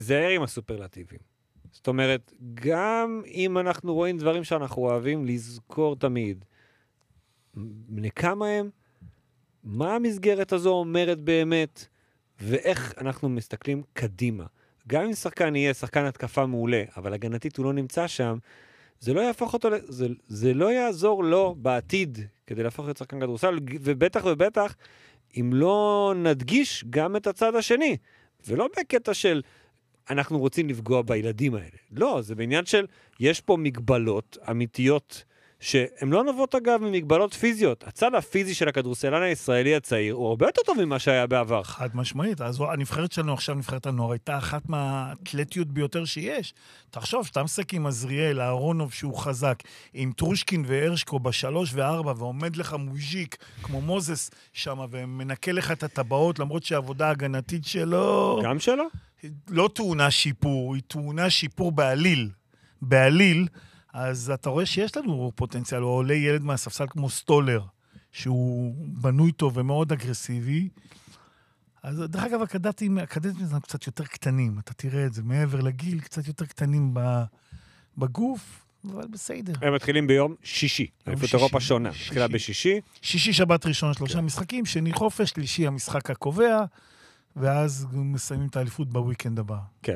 זהר עם הסופרלטיבים. זאת אומרת, גם אם אנחנו רואים דברים שאנחנו אוהבים, לזכור תמיד, כמה הם, מה המסגרת הזו אומרת באמת, ואיך אנחנו מסתכלים קדימה. גם אם שחקן יהיה שחקן התקפה מעולה, אבל הגנתית הוא לא נמצא שם, זה לא יהפוך אותו, זה לא יעזור לו בעתיד, כדי להפוך את שחקן כדורסל, ובטח ובטח, אם לא נדגיש גם את הצד השני, ולא בקטע של אנחנו רוצים לפגוע בילדים האלה. לא, זה בעניין של, יש פה מגבלות אמיתיות, שהן לא נובעות אגב ממגבלות פיזיות. הצד הפיזי של הכדורסלן הישראלי הצעיר, הוא הרבה יותר טוב ממה שהיה בעבר. חד משמעית. אז הנבחרת שלנו עכשיו, נבחרת הנוער, הייתה אחת מהאתלטיות ביותר שיש. תחשוב, שאתה משחק עם עזריאל, אהרונוב שהוא חזק, עם טרושקין והרשקו בשלוש וארבע, ועומד לך מוז'יק כמו מוזס שם, ומנקה לך את הטבעות, למרות שהעבודה ההגנתית שלו... גם שלו? לא טעונה שיפור, היא טעונה שיפור בעליל. בעליל, אז אתה רואה שיש לנו פוטנציאל, הוא עולה ילד מהספסל כמו סטולר, שהוא בנוי טוב ומאוד אגרסיבי. אז דרך אגב, הקדטים הם קצת יותר קטנים, אתה תראה את זה, מעבר לגיל, קצת יותר קטנים בגוף, אבל בסדר. הם מתחילים ביום שישי, אליפות אירופה שונה, מתחילה בשישי. שישי, שבת ראשון, 3 משחקים, שני חופש, שלישי המשחק הקובע, ואז מסיימים את האליפות בוויקנד הבא. כן,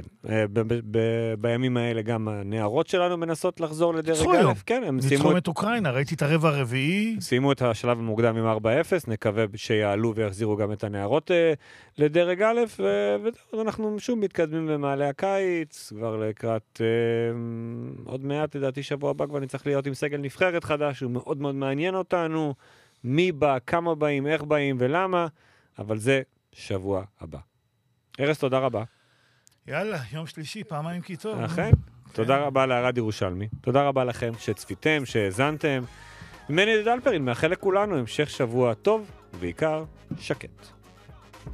בימים האלה גם הנערות שלנו מנסות לחזור לדרג א', כן, הם ניצחו את אוקראינה, ראיתי את הרבע הרביעי. סיימו את השלב המוקדם עם 4-0, נקווה שיעלו ויחזירו גם את הנערות לדרג א', ואנחנו שוב מתקדמים במעלה הקיץ, כבר לקראת עוד מעט, לדעתי שבוע הבא כבר נצטרך להיות עם סגל נבחרת חדש, הוא מאוד מאוד מעניין אותנו, מי בא, כמה באים, איך באים ולמה, אבל זה שבוע הבא. ארז, תודה רבה. יאללה, יום שלישי, פעמיים כי טוב. אכן. תודה רבה לערד ירושלמי. תודה רבה לכם שצפיתם, שהזנתם. ממני דלפרין, מאחל לכולנו המשך שבוע טוב, ובעיקר שקט.